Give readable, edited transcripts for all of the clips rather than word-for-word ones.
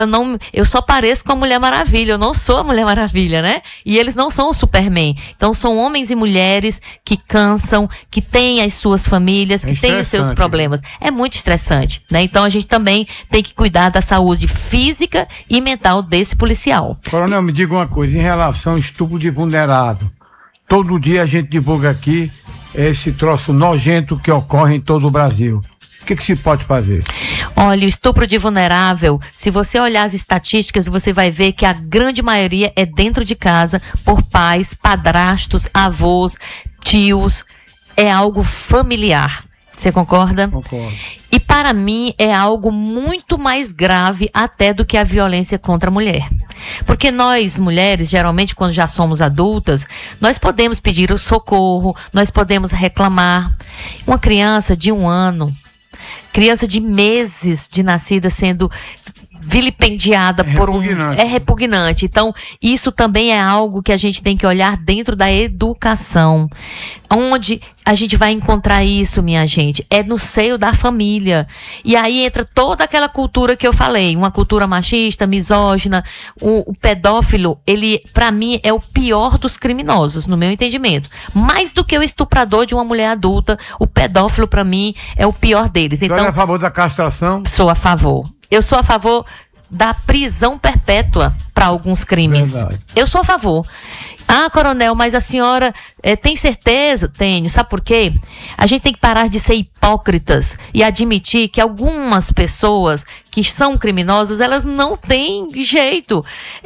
Eu só pareço com a Mulher Maravilha, eu não sou a Mulher Maravilha, né? E eles não são o Superman. Então são homens e mulheres que cansam, que têm as suas famílias, que têm os seus problemas. É muito estressante, né? Então a gente também tem que cuidar da saúde física e mental desse policial. Coronel, me diga uma coisa, em relação ao estupro de vulnerável. Todo dia a gente divulga aqui esse troço nojento que ocorre em todo o Brasil. O que se pode fazer? Olha, o estupro de vulnerável, se você olhar as estatísticas, você vai ver que a grande maioria é dentro de casa, por pais, padrastos, avós, tios. É algo familiar. Você concorda? Concordo. E para mim é algo muito mais grave até do que a violência contra a mulher. Porque nós, mulheres, geralmente quando já somos adultas, nós podemos pedir o socorro, nós podemos reclamar. Uma criança de 1 ano, criança de meses de nascida sendo vilipendiada por é repugnante. Então, isso também é algo que a gente tem que olhar dentro da educação. Onde a gente vai encontrar isso, minha gente? É no seio da família. E aí entra toda aquela cultura que eu falei, uma cultura machista, misógina. O pedófilo, ele, pra mim, é o pior dos criminosos, no meu entendimento. Mais do que o estuprador de uma mulher adulta, o pedófilo, pra mim, é o pior deles. Então, você é a favor da castração? Sou a favor. Eu sou a favor da prisão perpétua para alguns crimes. Verdade. Eu sou a favor. Ah, coronel, mas a senhora tem certeza? Tenho. Sabe por quê? A gente tem que parar de ser hipócritas e admitir que algumas pessoas que são criminosas, elas não têm jeito.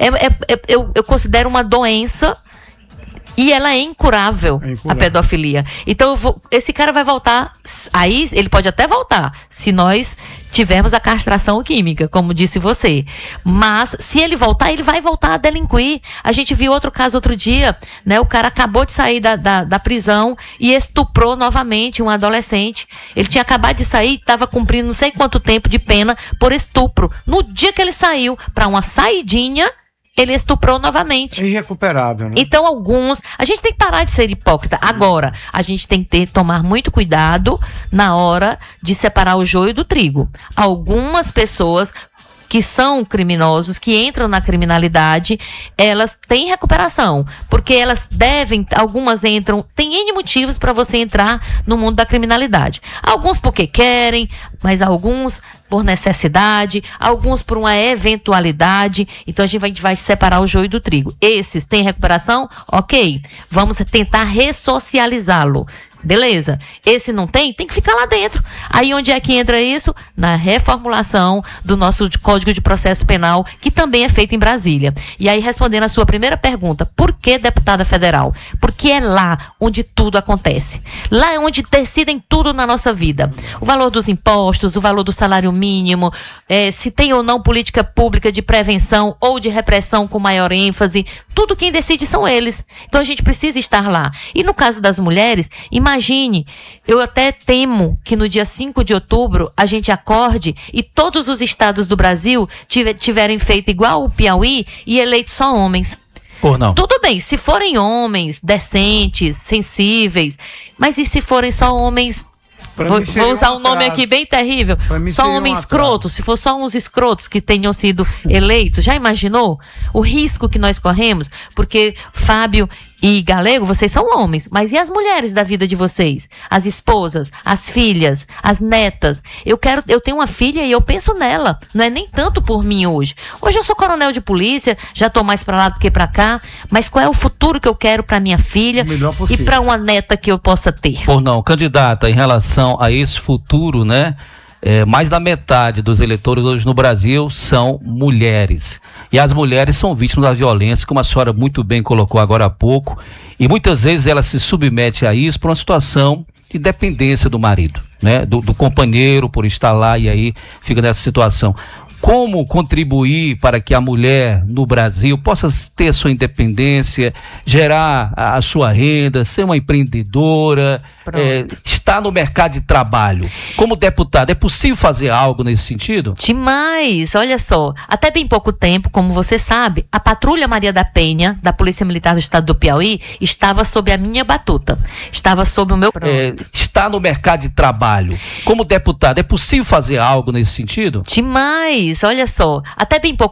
Eu considero uma doença. E ela é incurável, a pedofilia. Então, esse cara vai voltar. Aí, ele pode até voltar, se nós tivermos a castração química, como disse você. Mas, se ele voltar, ele vai voltar a delinquir. A gente viu outro caso outro dia, né? O cara acabou de sair da prisão e estuprou novamente um adolescente. Ele tinha acabado de sair, estava cumprindo não sei quanto tempo de pena por estupro. No dia que ele saiu para uma saidinha, ele estuprou novamente. É irrecuperável, né? Então, a gente tem que parar de ser hipócrita. Agora, a gente tem que tomar muito cuidado na hora de separar o joio do trigo. Algumas pessoas que são criminosos, que entram na criminalidade, elas têm recuperação, porque elas algumas entram, tem N motivos para você entrar no mundo da criminalidade. Alguns porque querem, mas alguns por necessidade, alguns por uma eventualidade. Então a gente vai separar o joio do trigo. Esses têm recuperação? Ok, vamos tentar ressocializá-lo. Beleza, esse não tem que ficar lá dentro. Aí onde é que entra isso? Na reformulação do nosso Código de Processo Penal, que também é feito em Brasília. E aí, respondendo a sua primeira pergunta, por que deputada federal? Porque é lá onde tudo acontece. Lá é onde decidem tudo na nossa vida. O valor dos impostos, o valor do salário mínimo, se tem ou não política pública de prevenção ou de repressão com maior ênfase, tudo quem decide são eles. Então a gente precisa estar lá. E no caso das mulheres, imagine, eu até temo que no dia 5 de outubro a gente acorde e todos os estados do Brasil tiverem feito igual o Piauí e eleito só homens. Por não. Tudo bem, se forem homens decentes, sensíveis, mas e se forem só homens... Vou usar um nome aqui bem terrível. Só homens escrotos. Se for só uns escrotos que tenham sido eleitos, já imaginou o risco que nós corremos? Porque Fábio e Galego, vocês são homens, mas e as mulheres da vida de vocês? As esposas, as filhas, as netas. Eu tenho uma filha e eu penso nela. Não é nem tanto por mim hoje. Hoje eu sou coronel de polícia, já tô mais pra lá do que pra cá, mas qual é o futuro que eu quero pra minha filha e pra uma neta que eu possa ter? Por não, candidata, em relação a esse futuro, né? Mais da metade dos eleitores hoje no Brasil são mulheres. E as mulheres são vítimas da violência, como a senhora muito bem colocou agora há pouco. E muitas vezes elas se submetem a isso por uma situação de dependência do marido, né? Do companheiro por estar lá e aí fica nessa situação. Como contribuir para que a mulher no Brasil possa ter sua independência, gerar a sua renda, ser uma empreendedora, estar no mercado de trabalho? Como deputada, é possível fazer algo nesse sentido? Demais, olha só, até bem pouco tempo, como você sabe, a Patrulha Maria da Penha, da Polícia Militar do Estado do Piauí, estava sob a minha batuta, estava sob o meu... Estar no mercado de trabalho, como deputada, é possível fazer algo nesse sentido? Demais, olha só, até bem pouco